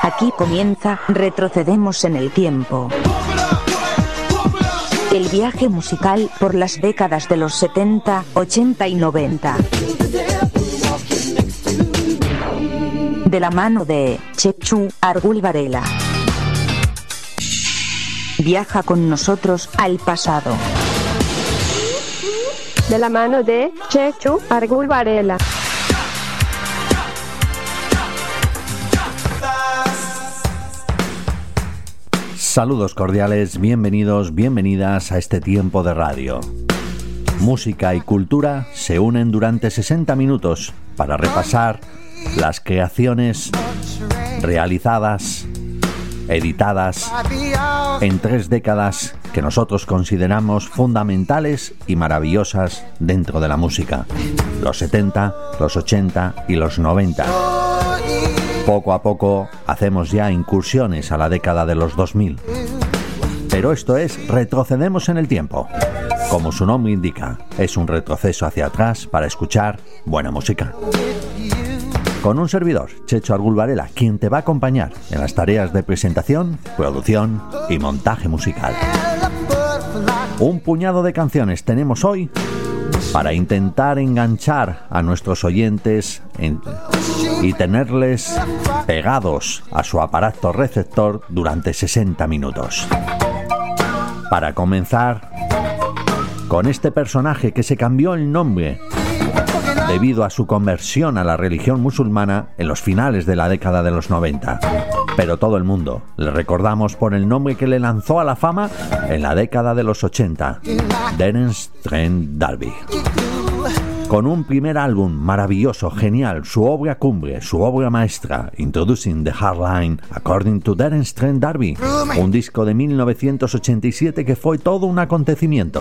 Aquí comienza Retrocedemos en el tiempo. El viaje musical por las décadas de los 70, 80 y 90. De la mano de Chechu Argul Varela. Viaja con nosotros al pasado. De la mano de Chechu Argul Varela. Saludos cordiales, bienvenidos, bienvenidas a este tiempo de radio. Música y cultura se unen durante 60 minutos para repasar las creaciones realizadas, editadas en 3 décadas que nosotros consideramos fundamentales y maravillosas dentro de la música: los 70, los 80 y los 90. Poco a poco hacemos ya incursiones a la década de los 2000. Pero esto es Retrocedemos en el tiempo. Como su nombre indica, es un retroceso hacia atrás para escuchar buena música. Con un servidor, Chechu Argul Varela, quien te va a acompañar en las tareas de presentación, producción y montaje musical. Un puñado de canciones tenemos hoy para intentar enganchar a nuestros oyentes y tenerles pegados a su aparato receptor durante 60 minutos. Para comenzar, con este personaje que se cambió el nombre debido a su conversión a la religión musulmana en los finales de la década de los 90. Pero todo el mundo le recordamos por el nombre que le lanzó a la fama en la década de los 80, Terence Trent D'Arby. Con un primer álbum maravilloso, genial, su obra cumbre, su obra maestra, Introducing the Hardline According to Terence Trent D'Arby, un disco de 1987 que fue todo un acontecimiento.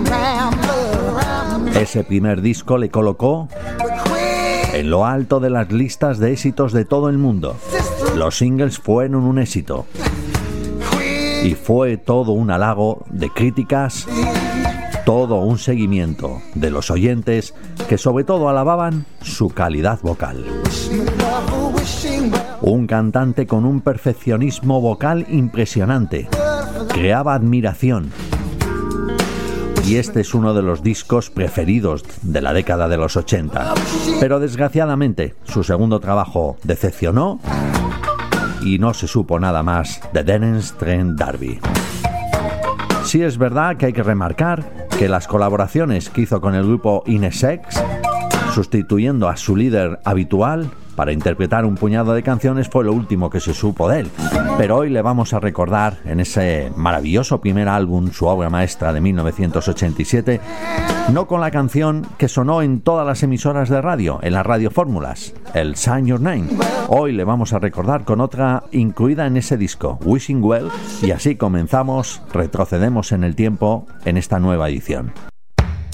Ese primer disco le colocó en lo alto de las listas de éxitos de todo el mundo. Los singles fueron un éxito y fue todo un halago de críticas, todo un seguimiento de los oyentes que sobre todo alababan su calidad vocal. Un cantante con un perfeccionismo vocal impresionante, creaba admiración. Y este es uno de los discos preferidos de la década de los 80. Pero desgraciadamente su segundo trabajo decepcionó y no se supo nada más de Terence Trent D'Arby. Sí es verdad que hay que remarcar que las colaboraciones que hizo con el grupo Inessex, sustituyendo a su líder habitual para interpretar un puñado de canciones, fue lo último que se supo de él. Pero hoy le vamos a recordar en ese maravilloso primer álbum, su obra maestra de 1987, no con la canción que sonó en todas las emisoras de radio, en las radiofórmulas, el Sign Your Name. Hoy le vamos a recordar con otra incluida en ese disco, Wishing Well, y así comenzamos, retrocedemos en el tiempo en esta nueva edición.